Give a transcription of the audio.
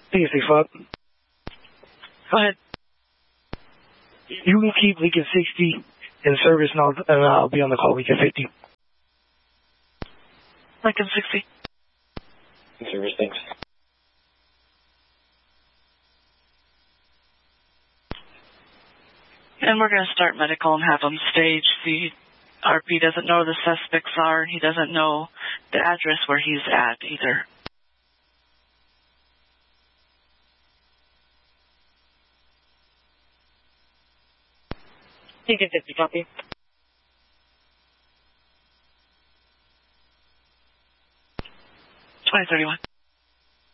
Hey, fuck. Go ahead. You can keep Lincoln 60 in service, and I'll be on the call Lincoln 50. Lincoln 60. In service, thanks. And we're going to start medical and have him stage. The RP doesn't know who the suspects are, and he doesn't know the address where he's at either. Lincoln 50, copy. 2031.